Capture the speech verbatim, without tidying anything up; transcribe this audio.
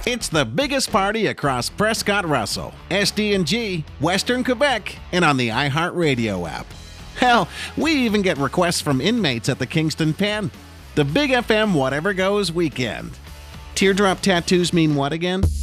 It's the biggest party across Prescott Russell, S D and G, Western Quebec, and on the iHeartRadio app. Hell, we even get requests from inmates at the Kingston Pen. The Big F M Whatever Goes weekend. Teardrop tattoos mean what again?